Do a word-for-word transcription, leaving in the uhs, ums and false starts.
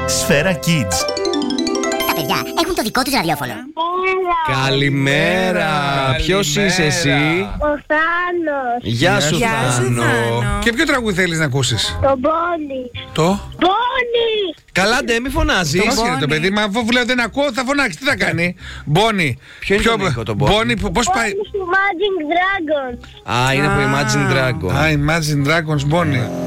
Σφαίρα Kids. Τα παιδιά έχουν το δικό τους ραδιόφωνο. Καλημέρα. Ποιος είσαι εσύ? Ο Θάνος. Γεια σου, Γεια σου, Θάνο. Θάνο. Και ποιο τραγούδι θέλεις να ακούσεις? Το Μπόνι. Το? Μπόνι. Καλά, ντε, μη φωνάζεις. Το άσχερε το παιδί, μα αφού λέω δεν ακούω θα φωνάξει, τι θα κάνει? Μπόνι. Ποιο είναι το Νίκο, το Μπόνι? Μπόνι, πώς πάει? Μπόνι του Magic Dragon. Α, είναι από Imagine Dragon. Α, Imagine Dragons, Μπόνι.